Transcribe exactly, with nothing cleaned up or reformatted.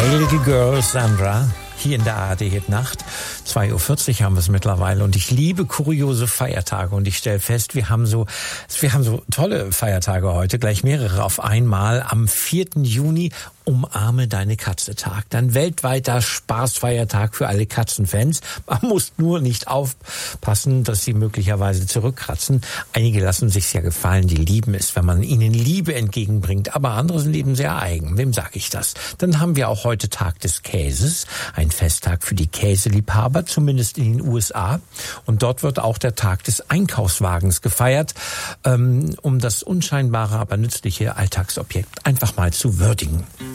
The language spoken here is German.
Hey Little Girl, Sandra, hier in der A R D-Hit-Nacht. zwei Uhr vierzig haben wir es mittlerweile und ich liebe kuriose Feiertage und ich stelle fest, wir haben so, wir haben so tolle Feiertage heute, gleich mehrere auf einmal. Am vierten Juni Umarme deine Katze Tag. Dann weltweiter Spaßfeiertag für alle Katzenfans. Man muss nur nicht aufpassen, dass sie möglicherweise zurückkratzen. Einige lassen sich's ja gefallen, die lieben es, wenn man ihnen Liebe entgegenbringt. Aber andere sind eben sehr eigen. Wem sag ich das? Dann haben wir auch heute Tag des Käses. Ein Festtag für die Käseliebhaber, zumindest in den U S A. Und dort wird auch der Tag des Einkaufswagens gefeiert, um das unscheinbare, aber nützliche Alltagsobjekt einfach mal zu würdigen.